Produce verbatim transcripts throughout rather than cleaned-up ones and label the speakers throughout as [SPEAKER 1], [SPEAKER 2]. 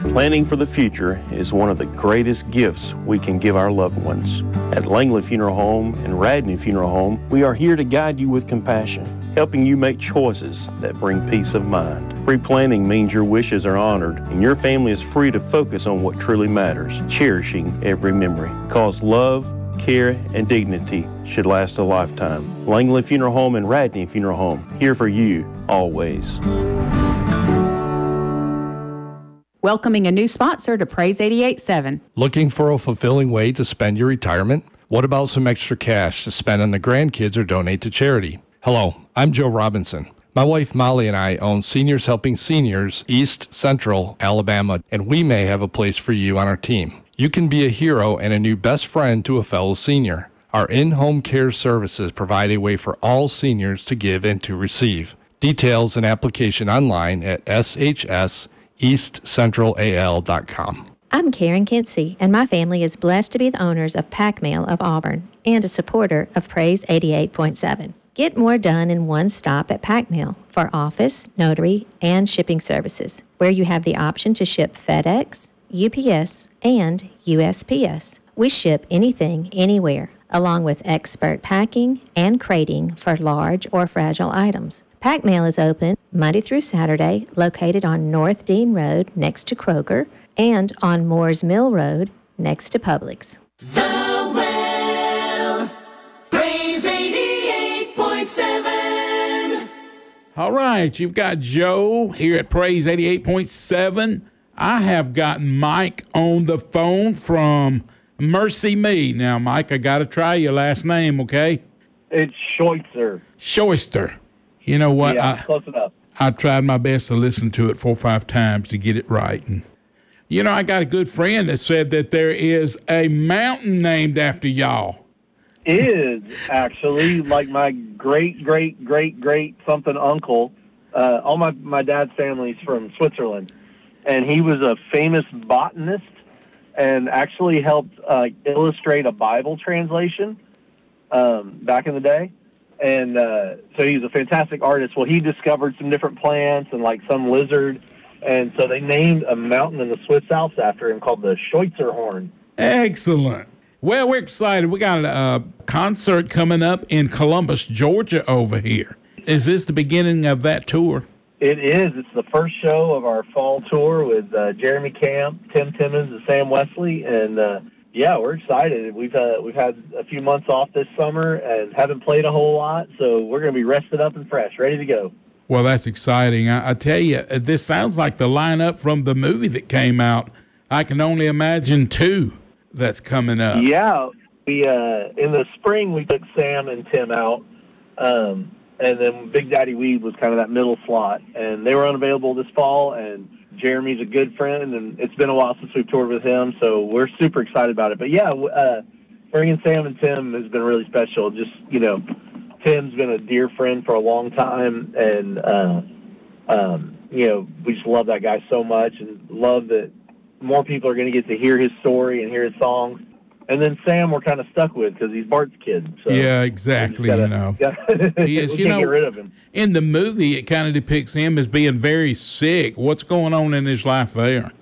[SPEAKER 1] Planning for the future is one of the greatest gifts we can give our loved ones. At Langley Funeral Home and Radney Funeral Home, we are here to guide you with compassion, helping you make choices that bring peace of mind. Pre-planning means your wishes are honored and your family is free to focus on what truly matters, cherishing every memory. Because love, care, and dignity should last a lifetime. Langley Funeral Home and Radney Funeral Home, here for you, always.
[SPEAKER 2] Welcoming a new sponsor to Praise eighty-eight point seven.
[SPEAKER 3] Looking for a fulfilling way to spend your retirement? What about some extra cash to spend on the grandkids or donate to charity? Hello, I'm Joe Robinson. My wife Molly and I own Seniors Helping Seniors East Central Alabama, and we may have a place for you on our team. You can be a hero and a new best friend to a fellow senior. Our in-home care services provide a way for all seniors to give and to receive. Details and application online at S H S east central A L dot com.
[SPEAKER 4] I'm Karen Kinsey, and my family is blessed to be the owners of Pac Mail of Auburn and a supporter of Praise eighty-eight point seven. Get more done in one stop at Pac Mail for office, notary, and shipping services, where you have the option to ship FedEx, U P S, and U S P S. We ship anything, anywhere, along with expert packing and crating for large or fragile items. Pac Mail is open Monday through Saturday, located on North Dean Road next to Kroger, and on Moores Mill Road next to Publix.
[SPEAKER 5] The Well, Praise eighty-eight point seven.
[SPEAKER 6] All right, you've got Joe here at Praise eighty-eight point seven. I have got Mike on the phone from Mercy Me. Now, Mike, I got to try your last name, okay?
[SPEAKER 7] It's Schweitzer.
[SPEAKER 6] Schweitzer. You know what?
[SPEAKER 7] Yeah,
[SPEAKER 6] I,
[SPEAKER 7] close enough.
[SPEAKER 6] I tried my best to listen to it four or five times to get it right. And, you know, I got a good friend that said that there is a mountain named after y'all.
[SPEAKER 7] Is actually like my great, great, great, great something uncle. Uh, all my, my dad's family's from Switzerland. And he was a famous botanist and actually helped uh, illustrate a Bible translation um, back in the day. And uh, so he's a fantastic artist. Well, he discovered some different plants and like some lizard. And so they named a mountain in the Swiss Alps after him called the Schweizerhorn.
[SPEAKER 6] Excellent. Well, we're excited. We got a concert coming up in Columbus, Georgia over here. Is this the beginning of that tour?
[SPEAKER 7] It is. It's the first show of our fall tour with uh, Jeremy Camp, Tim Timmons, and Sam Wesley. And, uh, yeah, we're excited. We've uh, we've had a few months off this summer and haven't played a whole lot, so we're going to be rested up and fresh, ready to go.
[SPEAKER 6] Well, that's exciting. I, I tell you, this sounds like the lineup from the movie that came out. I can only imagine two that's coming up.
[SPEAKER 7] Yeah. We uh, in the spring, we took Sam and Tim out, um, and then Big Daddy Weed was kind of that middle slot, and they were unavailable this fall, and Jeremy's a good friend, and it's been a while since we've toured with him, so we're super excited about it. But, yeah, uh, bringing Sam and Tim has been really special. Just, you know, Tim's been a dear friend for a long time, and, uh, um, you know, we just love that guy so much and love that more people are going to get to hear his story and hear his songs. And then Sam we're kind of stuck with because he's Bart's kid. So
[SPEAKER 6] yeah, exactly,
[SPEAKER 7] gotta,
[SPEAKER 6] you know.
[SPEAKER 7] Gotta,
[SPEAKER 6] he is,
[SPEAKER 7] we
[SPEAKER 6] you
[SPEAKER 7] can't
[SPEAKER 6] know,
[SPEAKER 7] get rid of him.
[SPEAKER 6] In the movie, it kind of depicts him as being very sick. What's going on in his life there?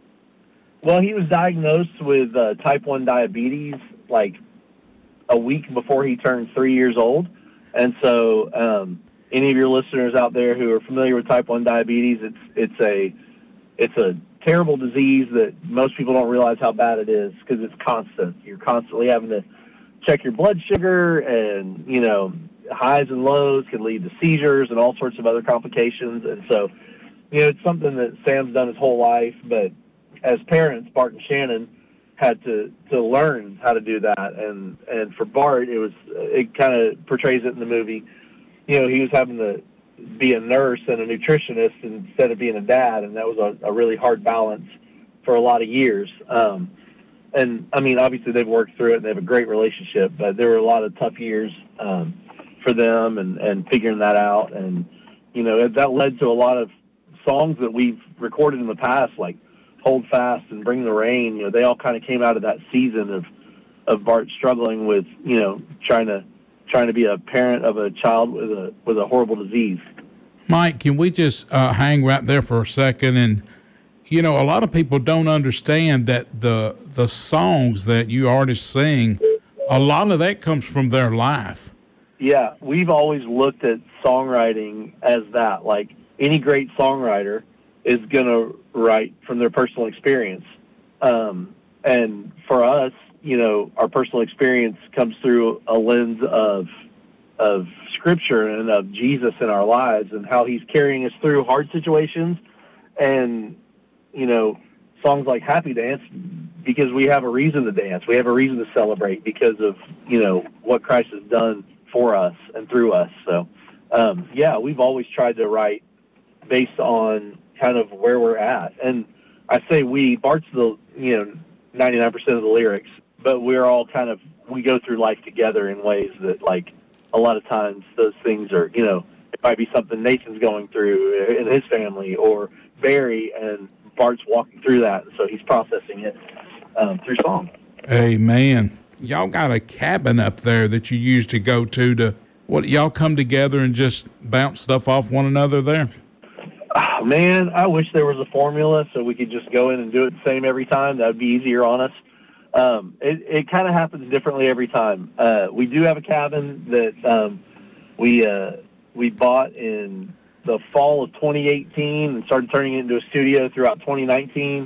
[SPEAKER 7] Well, he was diagnosed with uh, type one diabetes like a week before he turned three years old. And so um, any of your listeners out there who are familiar with type one diabetes, it's it's a it's a terrible disease that most people don't realize how bad it is because it's constant. You're constantly having to check your blood sugar, and, you know, highs and lows can lead to seizures and all sorts of other complications. And so, you know, it's something that Sam's done his whole life, but as parents, Bart and Shannon had to, to learn how to do that. And, and for Bart, it was, it kind of portrays it in the movie. You know, he was having to be a nurse and a nutritionist instead of being a dad, and that was a, a really hard balance for a lot of years. Um, and, I mean, obviously they've worked through it, and they have a great relationship, but there were a lot of tough years um, for them and, and figuring that out. And, you know, that led to a lot of songs that we've recorded in the past, like Hold Fast and Bring the Rain. You know, they all kind of came out of that season of, of Bart struggling with, you know, trying to trying to be a parent of a child with a with a horrible disease.
[SPEAKER 6] Mike, can we just uh, hang right there for a second? And, you know, a lot of people don't understand that the the songs that you artists sing, a lot of that comes from their life.
[SPEAKER 7] Yeah, we've always looked at songwriting as that. Like, any great songwriter is going to write from their personal experience. Um, and for us, you know, our personal experience comes through a lens of of Scripture and of Jesus in our lives and how he's carrying us through hard situations. And, you know, songs like Happy Dance, because we have a reason to dance. We have a reason to celebrate because of, you know, what Christ has done for us and through us. So, um, yeah, we've always tried to write based on kind of where we're at. And I say we, Bart's the, you know, ninety-nine percent of the lyrics, but we're all kind of, we go through life together in ways that, like, a lot of times those things are, you know, it might be something Nathan's going through in his family, or Barry, and Bart's walking through that, so he's processing it um, through song.
[SPEAKER 6] Hey, man, y'all got a cabin up there that you used to go to to, what, y'all come together and just bounce stuff off one another there?
[SPEAKER 7] Oh, man, I wish there was a formula so we could just go in and do it the same every time. That would be easier on us. Um, it it kind of happens differently every time. Uh, we do have a cabin that um, we uh, we bought in the fall of twenty eighteen and started turning it into a studio throughout twenty nineteen,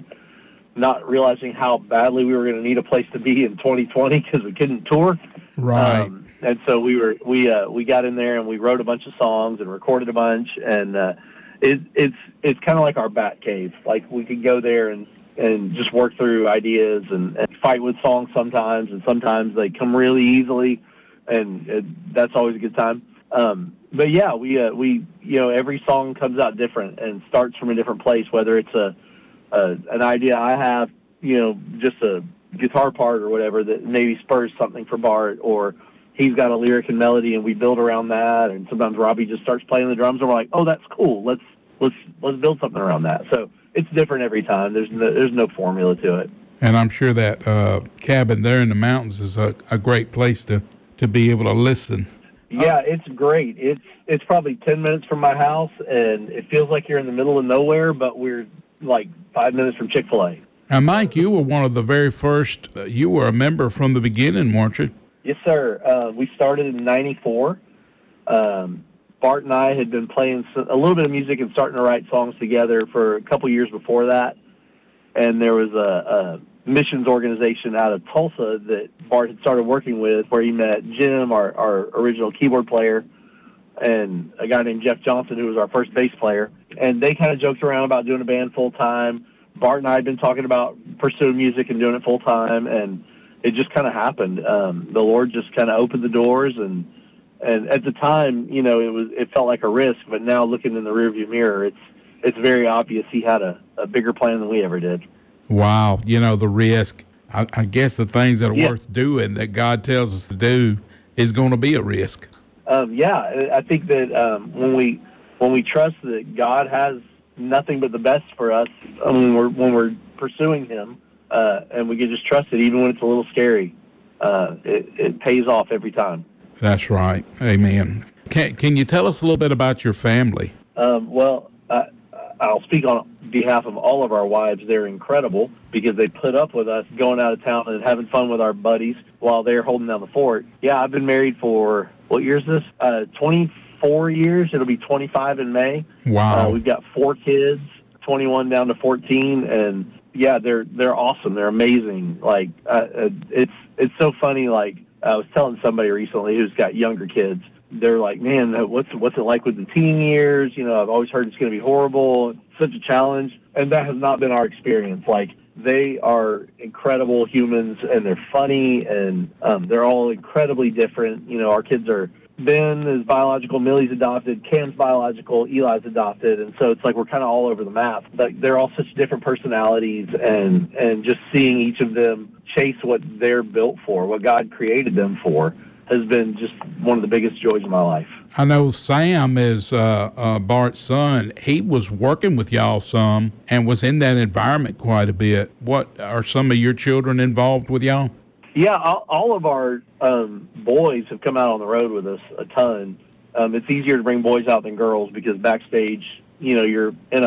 [SPEAKER 7] not realizing how badly we were going to need a place to be in twenty twenty because we couldn't tour.
[SPEAKER 6] Right.
[SPEAKER 7] Um, and so we were we uh, we got in there and we wrote a bunch of songs and recorded a bunch, and uh, it, it's it's kind of like our bat cave. Like, we could go there and and just work through ideas and, and fight with songs sometimes, and sometimes they come really easily, and it, that's always a good time. Um, but yeah, we, uh, we, you know, every song comes out different and starts from a different place, whether it's a, a an idea I have, you know, just a guitar part or whatever that maybe spurs something for Bart, or he's got a lyric and melody and we build around that. And sometimes Robbie just starts playing the drums and we're like, oh, that's cool. Let's, let's, let's build something around that. So it's different every time. There's no, there's no formula to it.
[SPEAKER 6] And I'm sure that uh, cabin there in the mountains is a, a great place to, to be able to listen.
[SPEAKER 7] Yeah, it's great. It's it's probably ten minutes from my house, and it feels like you're in the middle of nowhere, but we're like five minutes from Chick-fil-A.
[SPEAKER 6] Now, Mike, you were one of the very first, uh, you were a member from the beginning, weren't you?
[SPEAKER 7] Yes, sir. Uh, we started in ninety-four. Um, Bart and I had been playing a little bit of music and starting to write songs together for a couple years before that. And there was a, a missions organization out of Tulsa that Bart had started working with, where he met Jim, our, our original keyboard player, and a guy named Jeff Johnson, who was our first bass player. And they kind of joked around about doing a band full-time. Bart and I had been talking about pursuing music and doing it full-time, and it just kind of happened. Um, the Lord just kind of opened the doors, and And at the time, you know, it was it felt like a risk, but now looking in the rearview mirror, it's it's very obvious he had a, a bigger plan than we ever did.
[SPEAKER 6] Wow. You know, the risk, I, I guess the things that are
[SPEAKER 7] Yeah.
[SPEAKER 6] worth doing that God tells us to do is going to be a risk.
[SPEAKER 7] Um, yeah, I think that um, when we when we trust that God has nothing but the best for us, I mean, we're, when we're pursuing Him, uh, and we can just trust it, even when it's a little scary, uh, it, it pays off every time.
[SPEAKER 6] That's right. Amen. Can, can you tell us a little bit about your family?
[SPEAKER 7] Um, well, I, I'll speak on behalf of all of our wives. They're incredible because they put up with us going out of town and having fun with our buddies while they're holding down the fort. Yeah, I've been married for, what year is this? Uh, twenty-four years. It'll be twenty-five in May.
[SPEAKER 6] Wow.
[SPEAKER 7] Uh, we've got four kids, twenty-one down to fourteen, and yeah, they're they're awesome. They're amazing. Like, uh, it's it's so funny. Like, I was telling somebody recently who's got younger kids, they're like, man, what's what's it like with the teen years? You know, I've always heard it's going to be horrible. It's such a challenge. And that has not been our experience. Like, they are incredible humans, and they're funny, and um, they're all incredibly different. You know, our kids are, Ben is biological, Millie's adopted, Cam's biological, Eli's adopted, and so it's like we're kind of all over the map. But they're all such different personalities, and, and just seeing each of them chase what they're built for, what God created them for, has been just one of the biggest joys of my life.
[SPEAKER 6] I know Sam is uh, uh, Bart's son. He was working with y'all some and was in that environment quite a bit. What are some of your children involved with y'all?
[SPEAKER 7] Yeah, all, all of our um, boys have come out on the road with us a ton. Um, it's easier to bring boys out than girls because backstage, you know, you're in a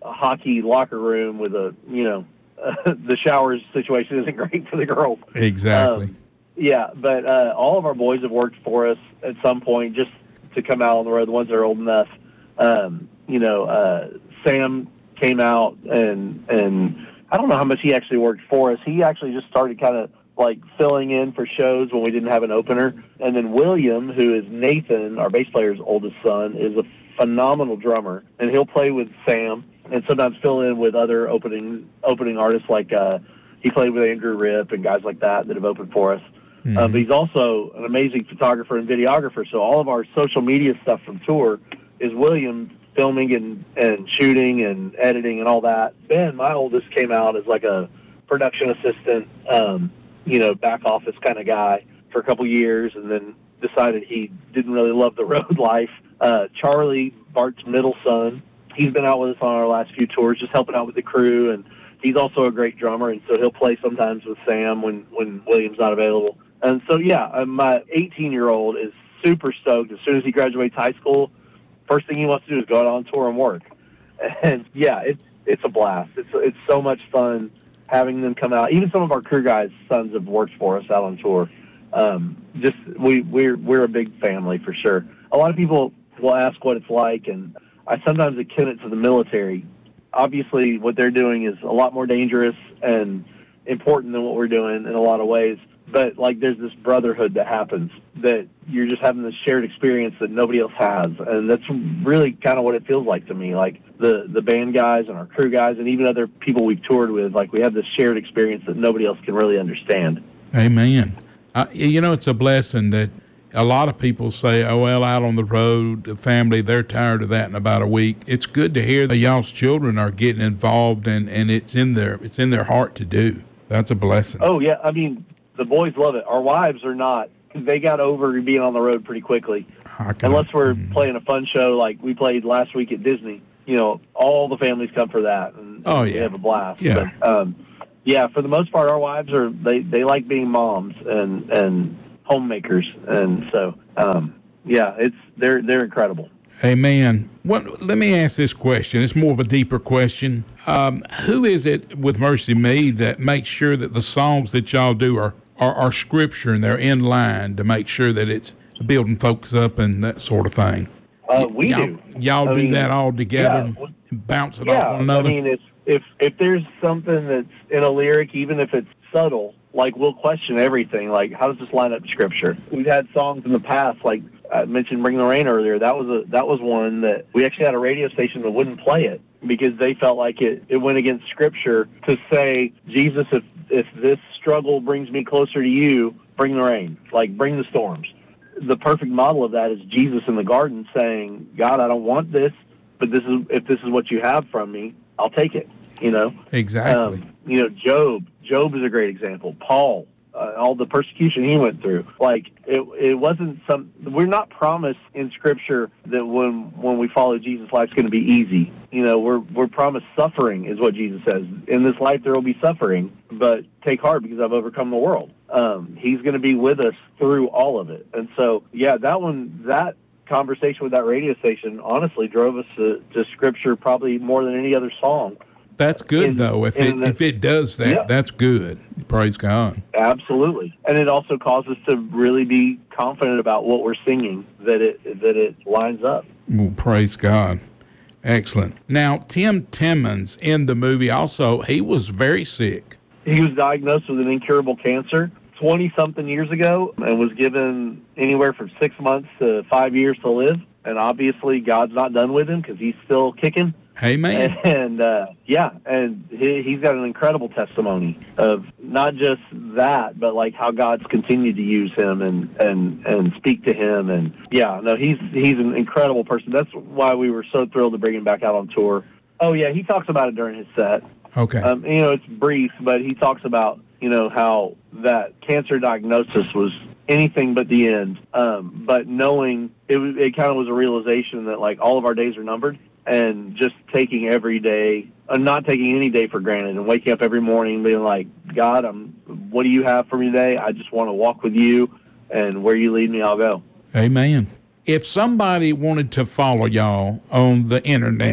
[SPEAKER 7] a hockey locker room with a, you know, uh, the showers situation isn't great for the girls.
[SPEAKER 6] Exactly.
[SPEAKER 7] Um, yeah, but uh, all of our boys have worked for us at some point just to come out on the road, the ones that are old enough. Um, you know, uh, Sam came out, and and I don't know how much he actually worked for us. He actually just started kind of like filling in for shows when we didn't have an opener. And then William, who is Nathan, our bass player's oldest son, is a phenomenal drummer, and he'll play with Sam and sometimes fill in with other opening opening artists like uh, he played with Andrew Ripp and guys like that that have opened for us. Mm-hmm. Um, but he's also an amazing photographer and videographer, so all of our social media stuff from tour is William filming and, and shooting and editing and all that. Ben, my oldest, came out as like a production assistant, um, you know, back office kind of guy for a couple years, and then decided he didn't really love the road life. Uh, Charlie, Bart's middle son, he's been out with us on our last few tours, just helping out with the crew, and he's also a great drummer, and so he'll play sometimes with Sam when, when William's not available. And so, yeah, uh, my eighteen-year-old is super stoked. As soon as he graduates high school, first thing he wants to do is go out on tour and work. And, yeah, it's it's a blast. It's it's so much fun having them come out. Even some of our crew guys' sons have worked for us out on tour. Um, just we we're we're a big family for sure. A lot of people will ask what it's like, and I sometimes akin it to the military. Obviously, what they're doing is a lot more dangerous and important than what we're doing in a lot of ways. But, like, there's this brotherhood that happens, that you're just having this shared experience that nobody else has. And that's really kind of what it feels like to me. Like, the, the band guys and our crew guys and even other people we've toured with, like, we have this shared experience that nobody else can really understand.
[SPEAKER 6] Amen. Uh, you know, it's a blessing that a lot of people say, oh, well, out on the road, the family, they're tired of that in about a week. It's good to hear that y'all's children are getting involved, and, and it's in their it's in their heart to do. That's a blessing.
[SPEAKER 7] Oh, yeah. I mean, the boys love it. Our wives are not. They got over being on the road pretty quickly. Unless we're mm. playing a fun show like we played last week at Disney. You know, all the families come for that, and,
[SPEAKER 6] oh,
[SPEAKER 7] and
[SPEAKER 6] yeah.
[SPEAKER 7] they have a blast.
[SPEAKER 6] Yeah.
[SPEAKER 7] But, um, yeah, for the most part, our wives are, they, they like being moms and, and homemakers. And so, um, yeah, it's they're they're incredible.
[SPEAKER 6] Amen. What, let me ask this question. It's more of a deeper question. Um, who is it with Mercy Me that makes sure that the songs that y'all do are, are, are scripture and they're in line to make sure that it's building folks up and that sort of thing?
[SPEAKER 7] Uh, we
[SPEAKER 6] y'all,
[SPEAKER 7] do.
[SPEAKER 6] Y'all
[SPEAKER 7] I
[SPEAKER 6] do
[SPEAKER 7] mean,
[SPEAKER 6] that all together
[SPEAKER 7] yeah,
[SPEAKER 6] and bounce it
[SPEAKER 7] yeah,
[SPEAKER 6] off one another?
[SPEAKER 7] I mean, it's, if, if there's something that's in a lyric, even if it's subtle, like, we'll question everything. Like, how does this line up to Scripture? We've had songs in the past, like I mentioned Bring the Rain earlier. That was a that was one that we actually had a radio station that wouldn't play it because they felt like it, it went against Scripture to say, Jesus, if, if this struggle brings me closer to you, bring the rain. Like, bring the storms. The perfect model of that is Jesus in the garden saying, God, I don't want this, but this is if this is what you have from me, I'll take it. You know?
[SPEAKER 6] Exactly.
[SPEAKER 7] Um, you know, Job. Job is a great example. Paul, uh, all the persecution he went through. Like, it it wasn't some... We're not promised in Scripture that when when we follow Jesus, life's going to be easy. You know, we're we're promised suffering, is what Jesus says. In this life there will be suffering, but take heart because I've overcome the world. Um, he's going to be with us through all of it. And so, yeah, that one... that conversation with that radio station honestly drove us to, to Scripture probably more than any other song.
[SPEAKER 6] That's good,
[SPEAKER 7] in,
[SPEAKER 6] though. If it
[SPEAKER 7] the,
[SPEAKER 6] if it does that, yeah. That's good. Praise God.
[SPEAKER 7] Absolutely. And it also causes us to really be confident about what we're singing, that it that it lines up.
[SPEAKER 6] Well, praise God. Excellent. Now, Tim Timmons in the movie also, he was very sick.
[SPEAKER 7] He was diagnosed with an incurable cancer twenty-something years ago and was given anywhere from six months to five years to live. And obviously, God's not done with him because he's still kicking.
[SPEAKER 6] Amen.
[SPEAKER 7] And, and uh, yeah, and he, he's got an incredible testimony of not just that, but like how God's continued to use him and, and, and speak to him. And yeah, no, he's he's an incredible person. That's why we were so thrilled to bring him back out on tour. Oh yeah, he talks about it during his set.
[SPEAKER 6] Okay. Um,
[SPEAKER 7] you know, it's brief, but he talks about, you know, how that cancer diagnosis was anything but the end. Um, but knowing it, it kind of was a realization that like all of our days are numbered. And just taking every day, uh, not taking any day for granted, and waking up every morning and being like, God, I'm, what do you have for me today? I just want to walk with you, and where you lead me, I'll go.
[SPEAKER 6] Amen. If somebody wanted to follow y'all on the internet,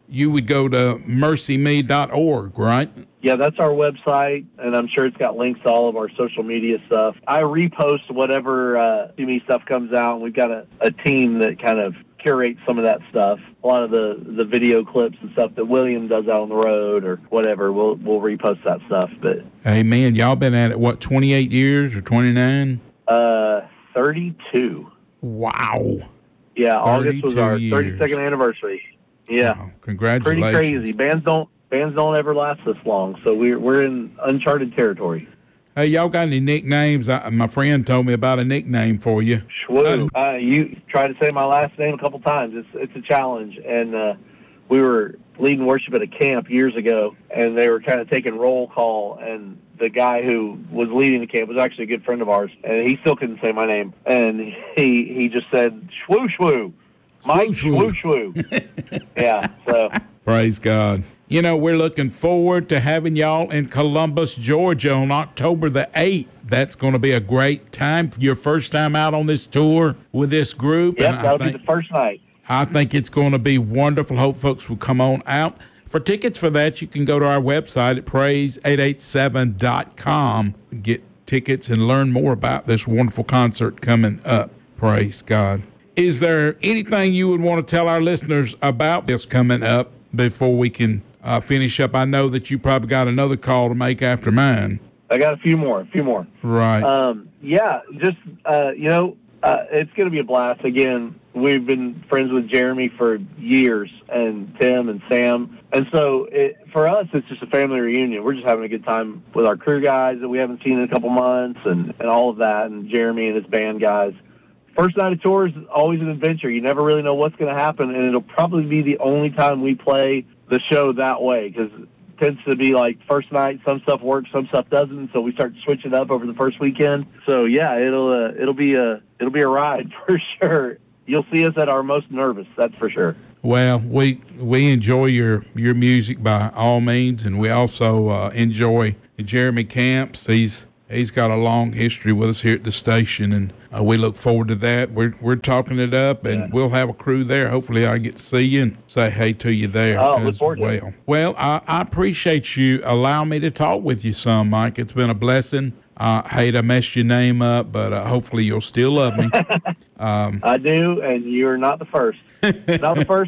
[SPEAKER 6] you would go to mercy me dot org, right?
[SPEAKER 7] Yeah, that's our website, and I'm sure it's got links to all of our social media stuff. I repost whatever uh, C M E stuff comes out, and we've got a, a team that kind of curates some of that stuff. A lot of the, the video clips and stuff that William does out on the road or whatever, we'll we'll repost that stuff. But
[SPEAKER 6] hey, man, y'all been at it, what, twenty-eight years or twenty-nine?
[SPEAKER 7] Uh, thirty-two.
[SPEAKER 6] Wow.
[SPEAKER 7] Yeah, August was our
[SPEAKER 6] years.
[SPEAKER 7] thirty-second anniversary. Yeah.
[SPEAKER 6] Wow, congratulations.
[SPEAKER 7] Pretty crazy. Bands don't bands don't ever last this long, so we're we're in uncharted territory.
[SPEAKER 6] Hey, y'all got any nicknames? I, my friend told me about a nickname for you.
[SPEAKER 7] Shwoo. Uh, you tried to say my last name a couple times. It's it's a challenge, and uh, we were leading worship at a camp years ago, and they were kind of taking roll call, and the guy who was leading the camp was actually a good friend of ours, and he still couldn't say my name, and he he just said shwoo shwoo, Mike shwoo shwoo. Yeah, so
[SPEAKER 6] praise God. You know, we're looking forward to having y'all in Columbus, Georgia on October the eighth. That's going to be a great time. Your first time out on this tour with this group.
[SPEAKER 7] Yep,
[SPEAKER 6] and
[SPEAKER 7] that'll
[SPEAKER 6] I think,
[SPEAKER 7] be the first night.
[SPEAKER 6] I think it's going to be wonderful. Hope folks will come on out. For tickets for that, you can go to our website at praise eight eight seven dot com. Get tickets and learn more about this wonderful concert coming up. Praise God. Is there anything you would want to tell our listeners about this coming up before we can Uh, finish up? I know that you probably got another call to make after mine.
[SPEAKER 7] I got a few more, a few more.
[SPEAKER 6] Right.
[SPEAKER 7] Um, yeah, just, uh, you know, uh, it's going to be a blast. Again, we've been friends with Jeremy for years, and Tim and Sam. And so it, for us, it's just a family reunion. We're just having a good time with our crew guys that we haven't seen in a couple months and, and all of that, and Jeremy and his band guys. First night of tour is always an adventure. You never really know what's going to happen, and it'll probably be the only time we play the show that way, because it tends to be like first night, some stuff works, some stuff doesn't, so we start switching up over the first weekend. So yeah, it'll uh, it'll be a it'll be a ride for sure. You'll see us at our most nervous, that's for sure.
[SPEAKER 6] Well, we we enjoy your your music by all means, and we also uh, enjoy Jeremy Camps. He's he's got a long history with us here at the station, and uh, we look forward to that. We're we're talking it up, and
[SPEAKER 7] Yeah.
[SPEAKER 6] we'll have a crew there. Hopefully, I get to see you and say hey to you there
[SPEAKER 7] Oh, look
[SPEAKER 6] as
[SPEAKER 7] forward to
[SPEAKER 6] well.
[SPEAKER 7] it.
[SPEAKER 6] Well, I, I appreciate you allowing me to talk with you some, Mike. It's been a blessing. I uh, hate I messed your name up, but uh, hopefully you'll still love me.
[SPEAKER 7] I do, and you're not the first. Not the first